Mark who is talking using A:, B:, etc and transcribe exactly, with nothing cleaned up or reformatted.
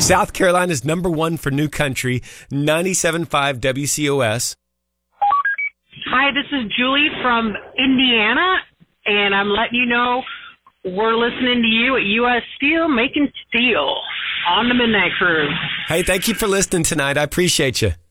A: South Carolina's number one for new country, ninety-seven point five W C O S.
B: Hi, this is Julie from Indiana, and I'm letting you know we're listening to you at U S Steel, making steel on the Midnight Cruise.
A: Hey, thank you for listening tonight. I appreciate you.